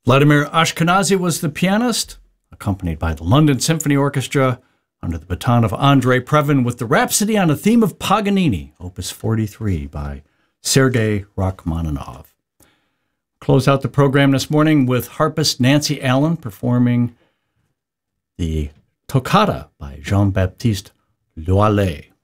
Vladimir Ashkenazy was the pianist, accompanied by the London Symphony Orchestra under the baton of Andrei Previn with the Rhapsody on a Theme of Paganini, Opus 43 by Sergei Rachmaninoff. Close out the program this morning with harpist Nancy Allen performing the Toccata by Jean-Baptiste Loeillet.